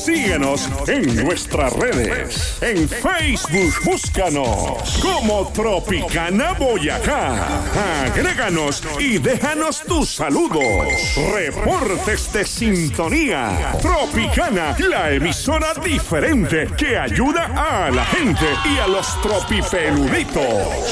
Síguenos en nuestras redes. En Facebook, búscanos como Tropicana Boyacá. Agréganos y déjanos tus saludos. Reportes de sintonía. Tropicana, la emisora diferente que ayuda a la gente y a los tropipeluditos.